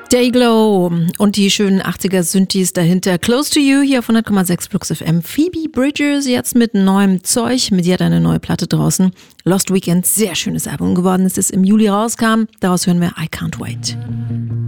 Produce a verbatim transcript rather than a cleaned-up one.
Dayglow und die schönen achtziger-Synthes dahinter. Close to You hier auf hundert Komma sechs Flux F M. Phoebe Bridgers jetzt mit neuem Zeug. Mit ihr hat eine neue Platte draußen. Lost Weekend, sehr schönes Album geworden, als es im Juli rauskam. Daraus hören wir I Can't Wait.